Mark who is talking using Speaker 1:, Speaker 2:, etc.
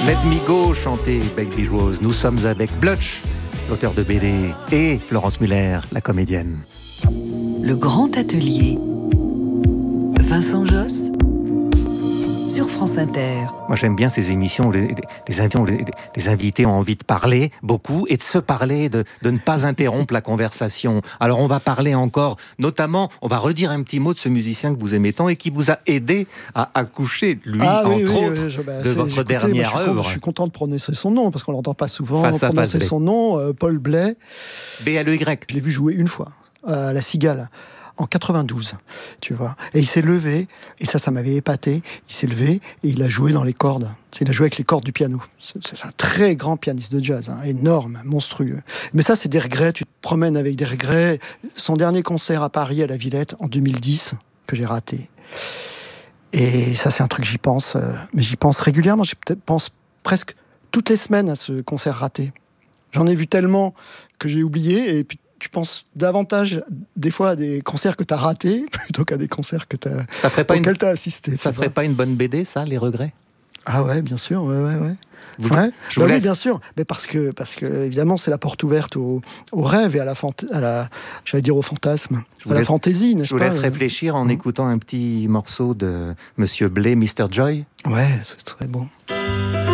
Speaker 1: Let Me Go, chanté Baby Rose. Nous sommes avec Blutch, l'auteur de BD, et Florence Muller, la comédienne.
Speaker 2: Le Grand Atelier. Vincent Josse sur France Inter.
Speaker 1: Moi, j'aime bien ces émissions où les invités ont envie de parler beaucoup et de se parler, de ne pas interrompre la conversation. Alors, on va parler encore, notamment, on va redire un petit mot de ce musicien que vous aimez tant et qui vous a aidé à accoucher, lui, entre autres, de votre dernière œuvre.
Speaker 3: Je suis content de prononcer son nom, parce qu'on ne l'entend pas souvent
Speaker 1: Prononcer
Speaker 3: son nom, Paul Blais.
Speaker 1: B-L-E-Y.
Speaker 3: Je l'ai vu jouer une fois, à la Cigale. En 92, tu vois. Et il s'est levé, et ça m'avait épaté, il s'est levé et il a joué dans les cordes. Il a joué avec les cordes du piano. C'est un très grand pianiste de jazz, énorme, monstrueux. Mais ça, c'est des regrets, tu te promènes avec des regrets. Son dernier concert à Paris, à la Villette, en 2010, que j'ai raté. Et ça, c'est un truc, j'y pense, mais j'y pense régulièrement, pense presque toutes les semaines à ce concert raté. J'en ai vu tellement que j'ai oublié, et puis tu penses davantage, des fois, à des concerts que tu as ratés, plutôt qu'à des concerts auxquels tu as assisté.
Speaker 1: Ça ferait pas une bonne BD, ça, les regrets ?
Speaker 3: Ah ouais, bien sûr, ouais. Oui, bien sûr, mais parce que évidemment, c'est la porte ouverte au rêve et j'allais dire au fantasme, à la fantaisie, n'est-ce pas ?
Speaker 1: Je vous laisse réfléchir en écoutant un petit morceau de Monsieur Blais, Mr. Joy.
Speaker 3: Ouais, c'est très bon.